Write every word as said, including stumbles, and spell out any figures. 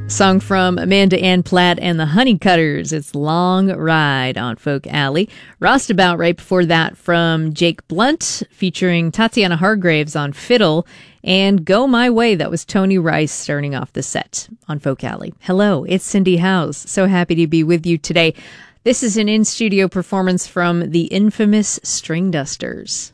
Song from Amanda Ann Platt and the Honeycutters. It's Long Ride on Folk Alley. Roustabout right before that from Jake Blunt featuring Tatiana Hargraves on fiddle. And Go My Way, that was Tony Rice starting off the set on Folk Alley. Hello, it's Cindy Howes. So happy to be with you today. This is an in-studio performance from the infamous String Dusters.